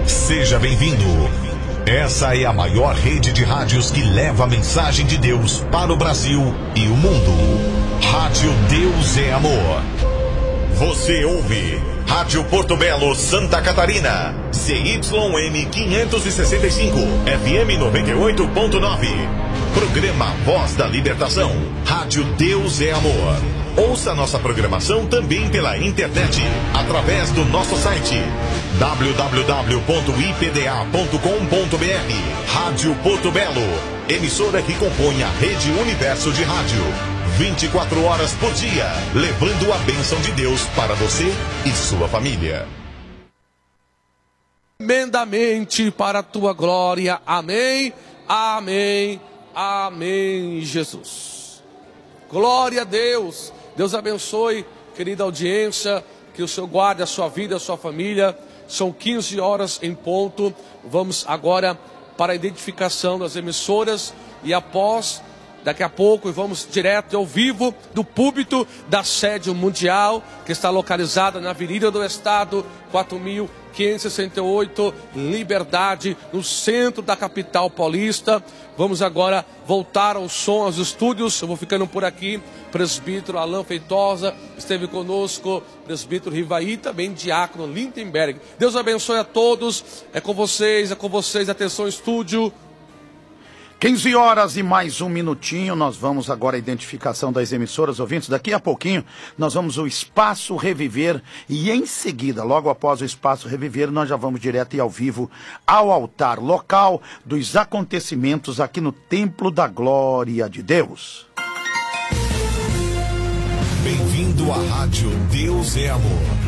Seja bem-vindo. Essa é a maior rede de rádios que leva a mensagem de Deus para o Brasil e o mundo. Rádio Deus é Amor. Você ouve Rádio Porto Belo, Santa Catarina. CYM 565, FM 98.9. Programa Voz da Libertação. Rádio Deus é Amor. Ouça nossa programação também pela internet, através do nosso site www.ipda.com.br. Rádio Porto Belo, emissora que compõe a Rede Universo de Rádio. 24 horas por dia, levando a bênção de Deus para você e sua família. Tremendamente para a tua glória. Amém, amém, amém, Jesus. Glória a Deus. Deus abençoe, querida audiência, que o Senhor guarde a sua vida, a sua família. São 15 horas em ponto. Vamos agora para a identificação das emissoras e daqui a pouco vamos direto ao vivo do púlpito da sede mundial, que está localizada na Avenida do Estado, 4.568, Liberdade, no centro da capital paulista. Vamos agora voltar ao som, aos estúdios. Eu vou ficando por aqui. Presbítero Alain Feitosa esteve conosco, presbítero Rivaí, também diácono Lindenberg. Deus abençoe a todos. É com vocês. Atenção, estúdio. 15 horas e mais um minutinho, nós vamos agora à identificação das emissoras ouvintes. Daqui a pouquinho nós vamos ao Espaço Reviver e em seguida, logo após o Espaço Reviver, nós já vamos direto e ao vivo ao altar local dos acontecimentos aqui no Templo da Glória de Deus. Bem-vindo à Rádio Deus é Amor.